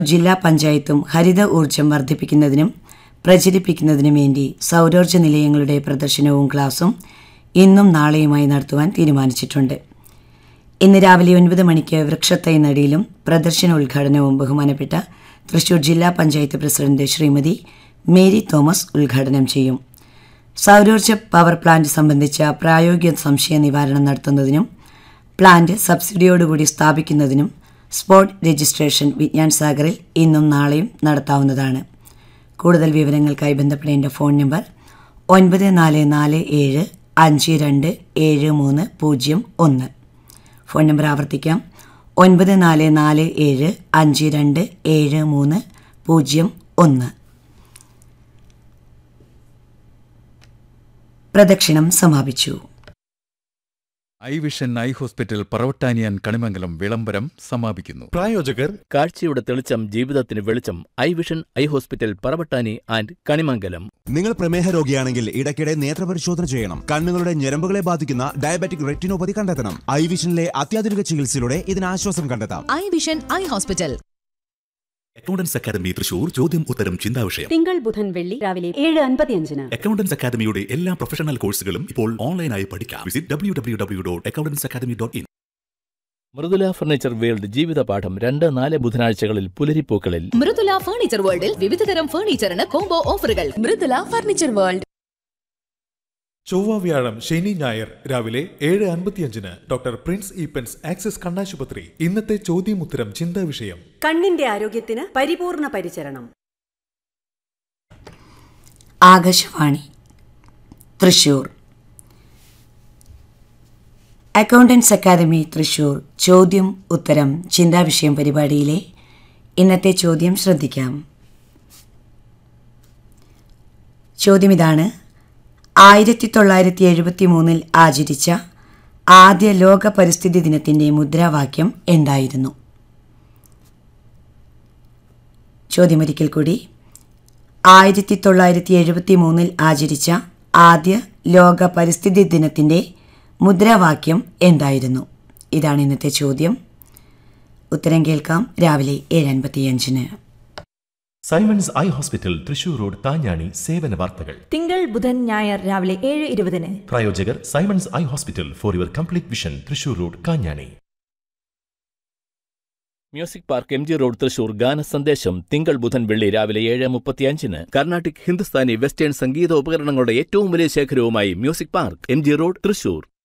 ജില്ലാ പഞ്ചായത്തും ഹരിത ഊർജ്ജം വർദ്ധിപ്പിക്കുന്നതിനും പ്രചരിപ്പിക്കുന്നതിനും വേണ്ടി സൗരോർജ്ജ നിലയങ്ങളുടെ പ്രദർശനവും ക്ലാസും ഇന്നും നാളെയുമായി നടത്തുവാൻ തീരുമാനിച്ചിട്ടുണ്ട്. ഇന്ന് രാവിലെ 9 മണിക്ക് വൃക്ഷത്തൈ നടീലും പ്രദർശന ഉദ്ഘാടനവും ബഹുമാനപ്പെട്ട തൃശൂർ ജില്ലാ panchayat president Shrimati Mary Thomas ഉദ്ഘാടനം ചെയ്യും. സൗരോർജ്ജ പവർ പ്ലാന്റ് സംബന്ധിച്ച പ്രായോഗിക സംശയ നിവാരണം നടത്തുന്നതിനും പ്ലാന്റ് സബ്സിഡിയോടുകൂടി സ്ഥാപിക്കുന്നതിനും സ്പോട്ട് രജിസ്ട്രേഷൻ വിജ്ഞാൻ സാഗറിൽ ഇന്നും നാളെയും നടത്താവുന്നതാണ്. കൂടുതൽ വിവരങ്ങൾക്കായി ബന്ധപ്പെടേണ്ട ഫോൺ നമ്പർ 9447527301. ഫോൺ നമ്പർ ആവർത്തിക്കാം, 9447527301. പ്രദക്ഷിണം സമാപിച്ചു. I vision eye hospital പറവട്ടാനിയാൻ Kanimangalam വിളംബരം സമാപിക്കുന്നു. പ്രായോജകർ കാഴ്ചയുടെ തെളിച്ചം ജീവിതത്തിന് വെളിച്ചം. I vision eye hospital Paravattani and Kanimangalam. നിങ്ങൾ പ്രമേഹ രോഗിയാണെങ്കിൽ ഇടയ്ക്കിടെ നേത്രപരിശോധന ചെയ്യണം. കണ്ണുകളുടെ ഞരമ്പുകളെ ബാധിക്കുന്ന ഡയബറ്റിക് റെറ്റിനോപ്പതി കണ്ടെത്തണം. ഐ വിഷനിലെ അത്യാധുനിക ചികിത്സയിലൂടെ ഇതിന് ആശ്വാസം കണ്ടെത്താം. I vision eye hospital. Accountants academy Thrissur ചോദ്യം ഉത്തരം ചിന്താവിഷയം തിങ്കൾ ബുധൻ വെള്ളി രാവിലെ 7:55. അക്കൗണ്ടൻസ് അക്കാദമിയുടെ എല്ലാ പ്രൊഫഷണൽ കോഴ്സുകളും ഇപ്പോൾ ഓൺലൈനായി പഠിക്കാം. Visit www.accountanceacademy.in. Mridula furniture world ജീവിതപാഠം 2-4 ബുധനാഴ്ചകളിൽ പുലരിപ്പൂക്കളിൽ. Mridula furniture വേൾഡിൽ വിവിധതരം ഫർണിച്ചറിന് കോംബോ ഓഫറുകൾ. Mridula furniture world. ചൊവ്വ, വ്യാഴം, ശനി, ഞായർ രാവിലെ 7:55 ഡോക്ടർ പ്രിൻസ് ഈപ്പൻസ് ആക്സിസ് കണ്ണാശുപത്രി. ഇന്നത്തെ ചോദ്യമുത്തരം ചിന്താ വിഷയം. കണ്ണിന്റെ ആരോഗ്യത്തിന് പരിപൂർണ പരിചരണം. ആകാശവാണി തൃശൂർ. അക്കൗണ്ടൻസ് അക്കാദമി തൃശൂർ ചോദ്യം ഉത്തരം ചിന്താവിഷയം പരിപാടിയിലെ ഇന്നത്തെ ചോദ്യം ശ്രദ്ധിക്കാം. ചോദ്യം ഇതാണ്: 1973 ആചരിച്ച ആദ്യ ലോക പരിസ്ഥിതി ദിനത്തിൻ്റെ മുദ്രാവാക്യം എന്തായിരുന്നു? ചോദ്യമൊരിക്കൽ കൂടി. 1973 ആചരിച്ച ആദ്യ ലോക പരിസ്ഥിതി ദിനത്തിൻ്റെ മുദ്രാവാക്യം എന്തായിരുന്നു? ഇതാണ് ഇന്നത്തെ ചോദ്യം. ഉത്തരം കേൾക്കാം രാവിലെ 7:55. Symons eye hospital Thrissur road Kanjani. സേവന വാർത്തകൾ തിങ്കൾ ബുധൻ ഞായർ രാവിലെ 7:20. പ്രായോജകർ Symons eye hospital for your complete vision Thrissur road Kanjani. Music park MG road Thrissur ഗാന സന്ദേശം തിങ്കൾ ബുധൻ വെള്ളി രാവിലെ 7:35. കർണാട്ടിക് ഹിന്ദുസ്ഥാനി വെസ്റ്റേൺ സംഗീത ഉപകരണങ്ങളുടെ ഏറ്റവും വലിയ ശേഖരവുമായി music park MG road Thrissur.